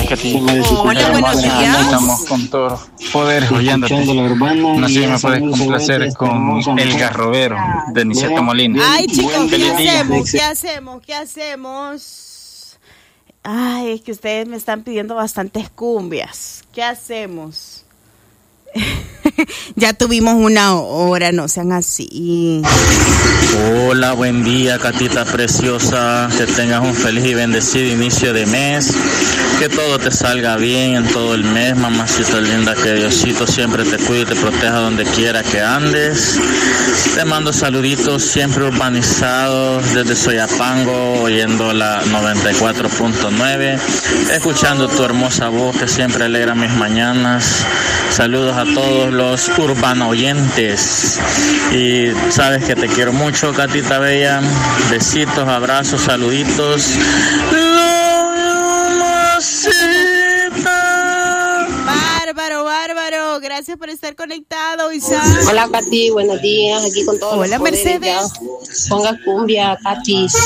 Katy. Hola, buenos días. Estamos con todos poderes oyéndote. No sé si me puedes complacer con El Garrobero de Niceto Molina. Ay, chicos, Feliz día. ¿Qué hacemos? Ay, es que ustedes me están pidiendo bastantes cumbias. ¿Qué hacemos? Ya tuvimos una hora, no sean así. Hola, buen día, Catita preciosa. Que tengas un feliz y bendecido inicio de mes. Que todo te salga bien en todo el mes, mamacita linda. Que Diosito siempre te cuide y te proteja donde quiera que andes. Te mando saluditos siempre urbanizados desde Soyapango, oyendo la 94.9, escuchando tu hermosa voz que siempre alegra mis mañanas. Saludos a todos los urbano oyentes. Y sabes que te quiero mucho, Catita Bella. Besitos, abrazos, saluditos. Bárbaro. Gracias por estar conectado, Isaac. Hola, Katy, buenos días. Aquí con todos Hola, los poderes. Mercedes. Ya. Ponga cumbia, Katy.